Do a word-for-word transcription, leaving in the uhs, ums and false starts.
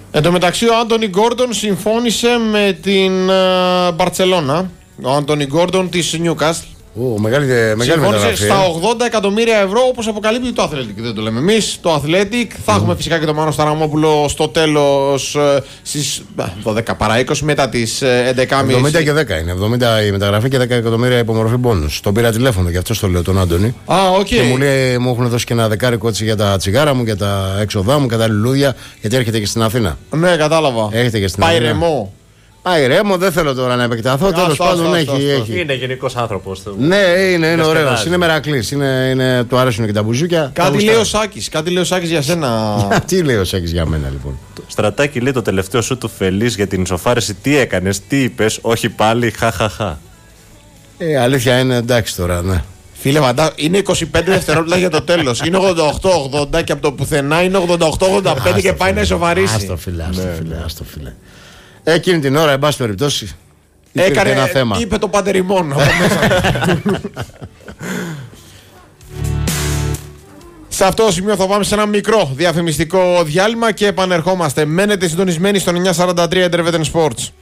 Εν τω μεταξύ, ο Άντονι Γκόρντον συμφώνησε με την Μπαρτσελώνα. Ο Άντονι Γκόρντον της Νιούκαστλ. Ω, μεγάλη, μεγάλη συμφώνησε μεταγραφή. στα ογδόντα εκατομμύρια ευρώ, όπως αποκαλύπτει το Athletic. Δεν το λέμε εμείς. Το Athletic. Θα mm. έχουμε φυσικά και τον Μάνο Σταραμόπουλο στο τέλος στις δώδεκα παρά είκοσι μετά τις έντεκα και μισή. εβδομήντα και δέκα είναι. εβδομήντα η μεταγραφή και δέκα εκατομμύρια υπομορφή μπόνους. Τον πήρα τηλέφωνο, γι' αυτό το λέω τον Άντωνη. Α, οκ. Και μου λέει, μου έχουν δώσει και ένα δεκάρικο έτσι για τα τσιγάρα μου, για τα έξοδά μου, για τα λουλούδια, γιατί έρχεται και στην Αθήνα. Ναι, κατάλαβα. Έρχεται και στην Πάει Αθήνα. ρεμό. Πάει ρεμό, δεν θέλω τώρα να επεκταθώ. Τέλος πάντων έχει, έχει. Είναι γενικός άνθρωπος. Ναι, είναι, είναι ωραίος. Είναι μερακλής. Είναι, είναι, του αρέσουν και τα μπουζούκια. Κάτι λέει ο Σάκης. Κάτι λέει ο Σάκης για σένα. Τι λέει ο Σάκης για μένα λοιπόν. Στρατάκι λέει το τελευταίο σου του Φελής για την ισοφάρεση. Τι έκανες, τι είπες, όχι πάλι, χαχαχά. Ε, αλήθεια είναι, εντάξει τώρα, ναι. Φίλε Βαντά, είναι είκοσι πέντε δευτερόλεπτα για το τέλος. Είναι ογδόντα οκτώ ογδόντα και από το πουθενά είναι ογδόντα οκτώ ογδόντα πέντε και πάει να ισοφαρίσει. Άστο φίλε, άστο φίλε, άστο φίλε. Εκείνη την ώρα, εν πάση περιπτώσει, έκανε ένα θέμα. Είπε το παντεριμόν από μέσα. Σε αυτό το σημείο θα πάμε σε ένα μικρό διαφημιστικό διάλειμμα και επανερχόμαστε. Μένετε συντονισμένοι στο εννιακόσια σαράντα τρία Intervetten Sports.